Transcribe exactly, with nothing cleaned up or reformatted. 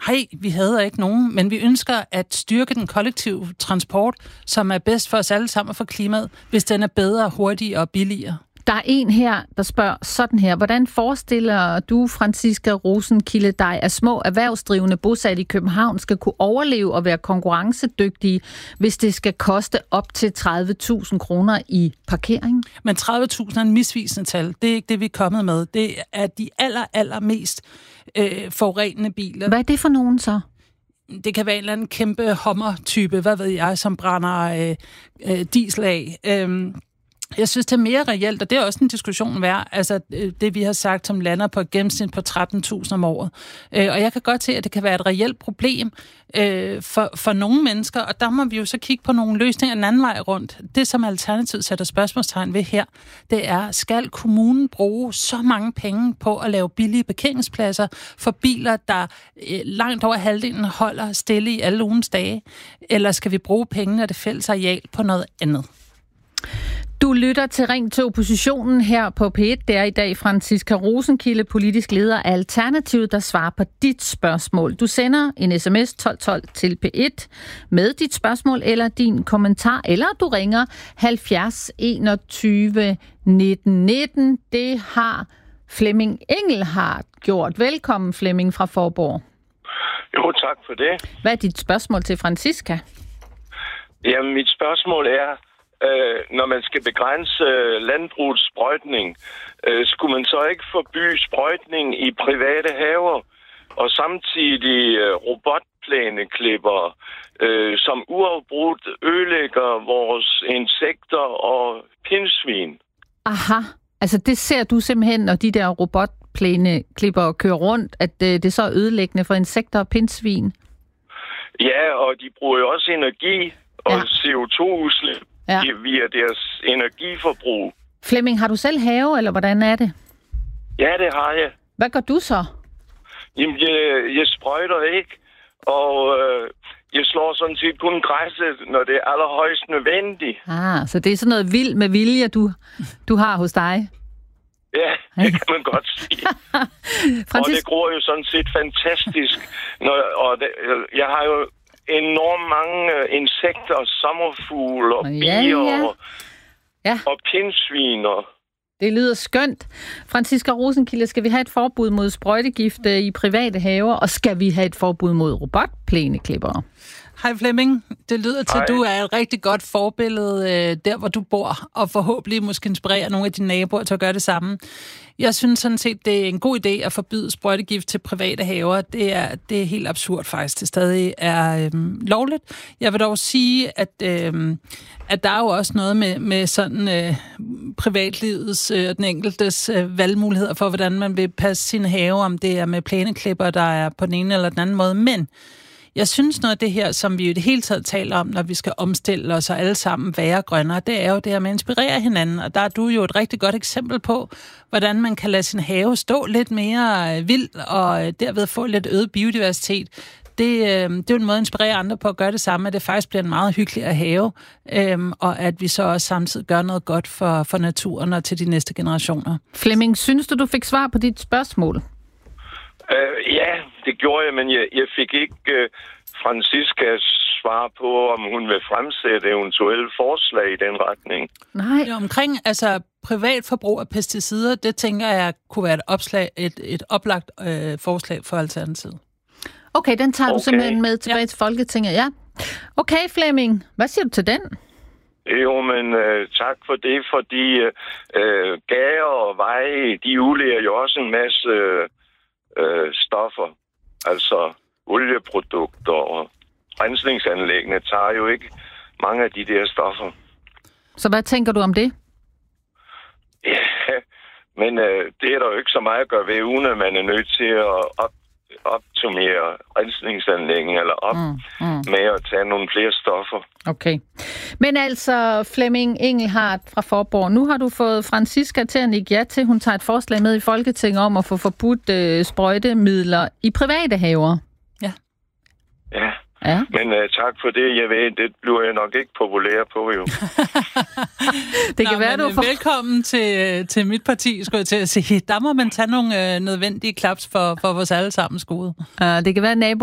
hej, vi hader ikke nogen, men vi ønsker at styrke den kollektive transport, som er bedst for os alle sammen for klimaet, hvis den er bedre, hurtigere og billigere. Der er en her, der spørger sådan her. Hvordan forestiller du, Franciska Rosenkilde, dig, at små erhvervsdrivende bosat i København skal kunne overleve og være konkurrencedygtige, hvis det skal koste op til tredive tusind kroner i parkering? Men tredive tusind er en misvisende tal. Det er ikke det, vi er kommet med. Det er de aller, aller mest øh, forurenende biler. Hvad er det for nogen så? Det kan være en eller anden kæmpe Hummer-type, hvad ved jeg, som brænder øh, øh, diesel af. Øh, Jeg synes, det er mere reelt, og det er også en diskussion værd, altså det, vi har sagt, som lander på et gennemsnit på tretten tusind om året. Og jeg kan godt se, at det kan være et reelt problem for, for nogle mennesker, og der må vi jo så kigge på nogle løsninger den anden vej rundt. Det, som Alternativet sætter spørgsmålstegn ved her, det er, skal kommunen bruge så mange penge på at lave billige parkeringspladser for biler, der langt over halvdelen holder stille i alle ugens dage, eller skal vi bruge pengene af det fælles areal på noget andet? Du lytter til Ring til oppositionen her på P et. Det er i dag Franciska Rosenkilde, politisk leder af Alternativet, der svarer på dit spørgsmål. Du sender en sms tolv tolv til P et med dit spørgsmål eller din kommentar, eller du ringer halvfjerds enogtyve nitten nitten. Det har Flemming Engelhardt gjort. Velkommen, Flemming fra Forborg. Jo, tak for det. Hvad er dit spørgsmål til Franciska? Jamen, mit spørgsmål er, Øh, når man skal begrænse øh, landbrugets sprøjtning, øh, skulle man så ikke forbyde sprøjtning i private haver, og samtidig øh, robotplæneklipper, øh, som uafbrudt ødelægger vores insekter og pindsvin? Aha, altså det ser du simpelthen, når de der robotplæneklipper kører rundt, at øh, det så er ødelæggende for insekter og pindsvin? Ja, og de bruger jo også energi og ja. C O to-udslip. Ja. Via deres energiforbrug. Flemming, har du selv have, eller hvordan er det? Ja, det har jeg. Hvad gør du så? Jamen, jeg, jeg sprøjter ikke, og øh, jeg slår sådan set kun græsset, når det er allerhøjst nødvendigt. Ah, så det er sådan noget vild med vilje, du, du har hos dig? Ja, det kan man godt sige. Francis... Og det gror jo sådan set fantastisk. Når, og det, jeg har jo enormt mange uh, insekter, sommerfugle og bier ja, ja. Og, ja. og pindsviner. Det lyder skønt. Franciska Rosenkilde, skal vi have et forbud mod sprøjtegifte i private haver, og skal vi have et forbud mod robotplæneklippere? Hej Flemming. Det lyder til, at du er et rigtig godt forbillede øh, der, hvor du bor, og forhåbentlig måske inspirere nogle af dine naboer til at gøre det samme. Jeg synes sådan set, det er en god idé at forbyde sprøjtegift til private haver. Det er, det er helt absurd faktisk. Det stadig er øhm, lovligt. Jeg vil dog sige, at, øhm, at der er jo også noget med, med sådan øh, privatlivets og øh, den enkeltes øh, valgmuligheder for, hvordan man vil passe sin have, om det er med plæneklipper, der er på den ene eller den anden måde. Men jeg synes noget af det her, som vi jo i det hele taget taler om, når vi skal omstille os og alle sammen være grønnere, det er jo det her med at inspirere hinanden. Og der er du jo et rigtig godt eksempel på, hvordan man kan lade sin have stå lidt mere vild og derved få lidt øget biodiversitet. Det, det er jo en måde at inspirere andre på at gøre det samme, at det faktisk bliver en meget hyggeligere have, og at vi så også samtidig gør noget godt for, for naturen og til de næste generationer. Flemming, synes du, du fik svar på dit spørgsmål? Uh, ja, det gjorde jeg, men jeg, jeg fik ikke uh, Franciskas svar på, om hun vil fremsætte eventuelle forslag i den retning. Nej. Ja, omkring altså privat forbrug af pesticider, det tænker jeg kunne være et, opslag, et, et oplagt øh, forslag for Alternativet. Okay, den tager okay. du simpelthen med tilbage ja. til Folketinget, ja. Okay, Flemming, hvad siger du til den? Jo, men uh, tak for det, fordi uh, gader og veje, de udleder jo også en masse uh, stoffer. Altså olieprodukter og rensningsanlæggene tager jo ikke mange af de der stoffer. Så hvad tænker du om det? Ja, men uh, det er der jo ikke så meget at gøre ved, uden at man er nødt til at op, optimere rensningsanlæggen eller op mm, mm. med at tage nogle flere stoffer. Okay. Men altså, Flemming Engelhardt fra Forborg, nu har du fået Franciska til at nikke ja til, hun tager et forslag med i Folketinget om at få forbudt øh, sprøjtemidler i private haver. Ja. Ja. Ja. Men uh, tak for det. Jeg ved, det bliver jeg nok ikke populær på, jo. det kan Nå, være, du for... Velkommen til, til mit parti, skulle jeg til at sige. Der må man tage nogle øh, nødvendige klaps for, for vores allesammens gode. Uh, det kan være, nabo